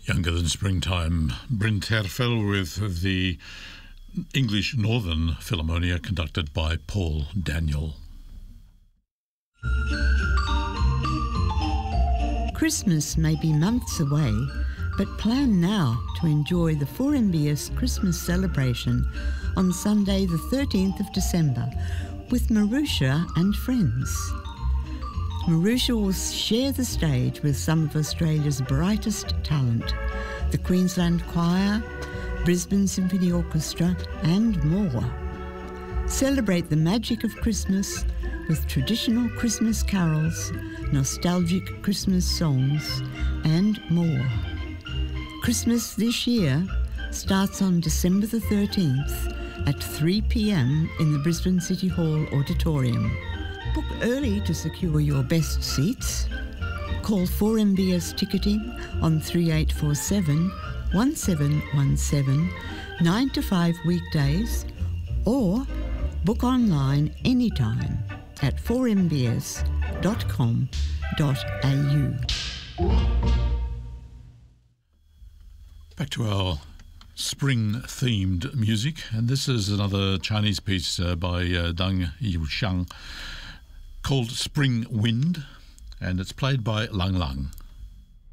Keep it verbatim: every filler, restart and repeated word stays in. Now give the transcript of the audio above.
Younger Than Springtime, Bryn Terfel with the English Northern Philharmonia conducted by Paul Daniel. Christmas may be months away, but plan now to enjoy the four M B S Christmas celebration on Sunday the thirteenth of December with Marusha and friends. Marusha will share the stage with some of Australia's brightest talent, the Queensland Choir, Brisbane Symphony Orchestra and more. Celebrate the magic of Christmas with traditional Christmas carols, nostalgic Christmas songs and more. Christmas this year starts on December the thirteenth at three p m in the Brisbane City Hall Auditorium. Book early to secure your best seats. Call four M B S Ticketing on three eight four seven, one seven one seven, nine to five weekdays, or book online anytime at four m b s dot com dot a u. Back to our spring-themed music, and this is another Chinese piece uh, by uh, Deng Yuxiang called Spring Wind, and it's played by Lang Lang.